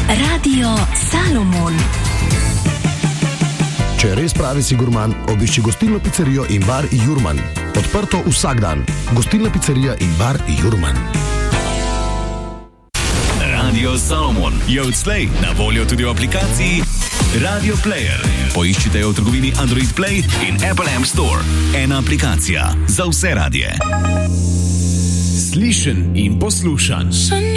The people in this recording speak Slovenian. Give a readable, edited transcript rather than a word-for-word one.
Radio Salomon. Če res pravi si gurman, obišči gostilno pizzerijo in bar Jurman. Odprto vsak dan. Gostilna pizzerija in bar Jurman. Radio Salomon je odslej na voljo tudi v aplikaciji Radio Player. Poiščite jo v trgovini Android Play in Apple App Store. Ena aplikacija za vse radije. Slišen in poslušan.